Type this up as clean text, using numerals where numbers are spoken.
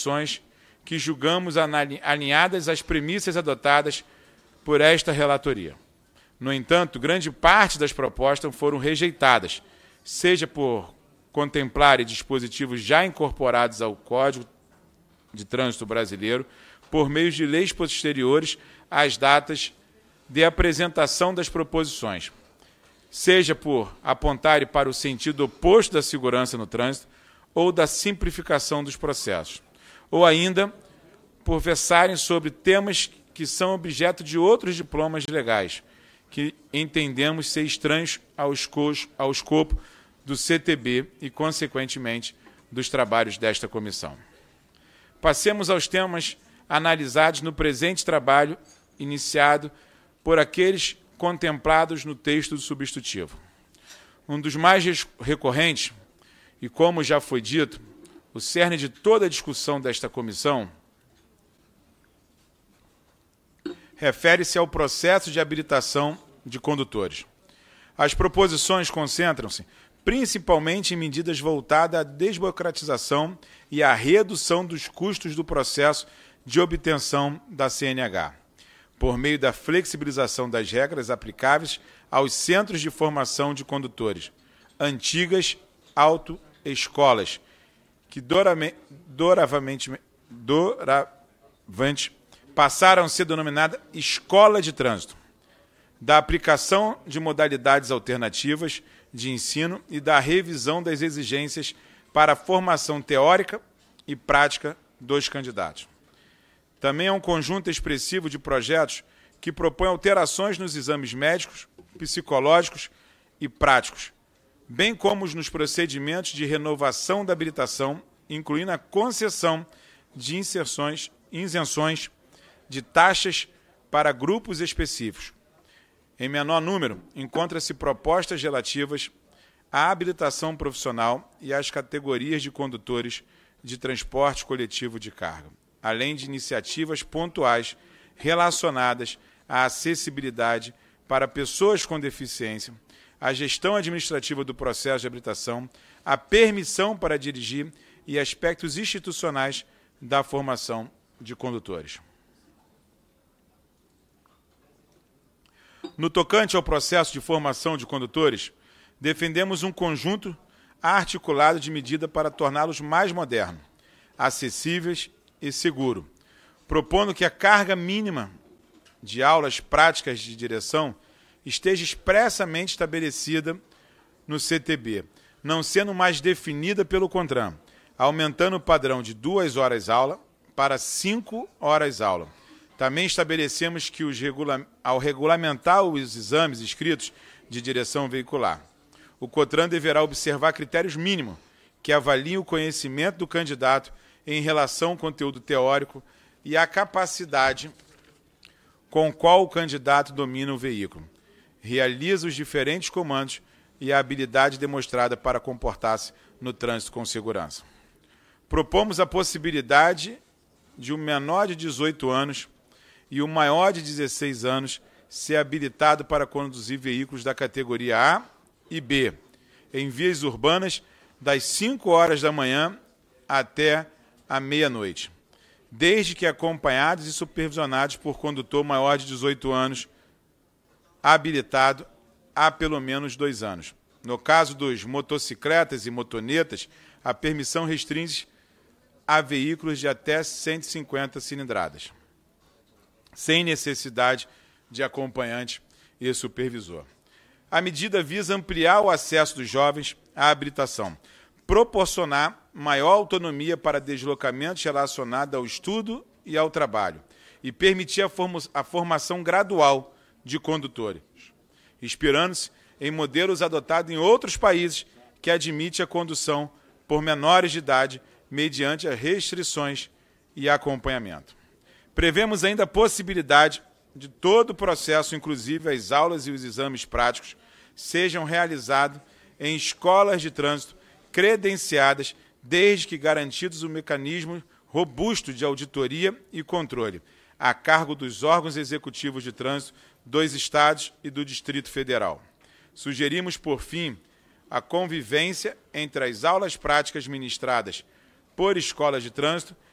proposições que julgamos alinhadas às premissas adotadas por esta relatoria. No entanto, grande parte das propostas foram rejeitadas, seja por contemplarem dispositivos já incorporados ao Código de Trânsito Brasileiro, por meio de leis posteriores às datas de apresentação das proposições, seja por apontarem para o sentido oposto da segurança no trânsito ou da simplificação dos processos, ou ainda por versarem sobre temas que são objeto de outros diplomas legais, que entendemos ser estranhos ao escopo do CTB e, consequentemente, dos trabalhos desta comissão. Passemos aos temas analisados no presente trabalho iniciado por aqueles contemplados no texto do substitutivo. Um dos mais recorrentes, e como já foi dito, o cerne de toda a discussão desta comissão, refere-se ao processo de habilitação de condutores. As proposições concentram-se principalmente em medidas voltadas à desburocratização e à redução dos custos do processo de obtenção da CNH, por meio da flexibilização das regras aplicáveis aos centros de formação de condutores, antigas autoescolas, que doravante passaram a ser denominada Escola de Trânsito, da aplicação de modalidades alternativas de ensino e da revisão das exigências para a formação teórica e prática dos candidatos. Também é um conjunto expressivo de projetos que propõe alterações nos exames médicos, psicológicos e práticos, bem como nos procedimentos de renovação da habilitação, incluindo a concessão de isenções de taxas para grupos específicos. Em menor número, encontra-se propostas relativas à habilitação profissional e às categorias de condutores de transporte coletivo de carga, além de iniciativas pontuais relacionadas à acessibilidade para pessoas com deficiência, à gestão administrativa do processo de habilitação, à permissão para dirigir e aspectos institucionais da formação de condutores. No tocante ao processo de formação de condutores, defendemos um conjunto articulado de medidas para torná-los mais modernos, acessíveis e seguros, propondo que a carga mínima de aulas práticas de direção esteja expressamente estabelecida no CTB, não sendo mais definida pelo CONTRAN, aumentando o padrão de 2 horas aula para 5 horas aula. Também estabelecemos que, ao regulamentar os exames escritos de direção veicular, o CONTRAN deverá observar critérios mínimos que avaliem o conhecimento do candidato em relação ao conteúdo teórico e a capacidade com qual o candidato domina o veículo, realiza os diferentes comandos e a habilidade demonstrada para comportar-se no trânsito com segurança. Propomos a possibilidade de um menor de 18 anos e um maior de 16 anos ser habilitado para conduzir veículos da categoria A e B, em vias urbanas, das 5 horas da manhã até a meia-noite, desde que acompanhados e supervisionados por condutor maior de 18 anos, habilitado há pelo menos 2 anos. No caso dos motocicletas e motonetas, a permissão restringe a veículos de até 150 cilindradas, sem necessidade de acompanhante e supervisor. A medida visa ampliar o acesso dos jovens à habilitação, proporcionar maior autonomia para deslocamentos relacionados ao estudo e ao trabalho e permitir a formação gradual de condutores, inspirando-se em modelos adotados em outros países que admitem a condução por menores de idade mediante as restrições e acompanhamento. Prevemos ainda a possibilidade de todo o processo, inclusive as aulas e os exames práticos, sejam realizados em escolas de trânsito credenciadas, desde que garantidos um mecanismo robusto de auditoria e controle, a cargo dos órgãos executivos de trânsito dos Estados e do Distrito Federal. Sugerimos, por fim, a convivência entre as aulas práticas ministradas por escolas de trânsito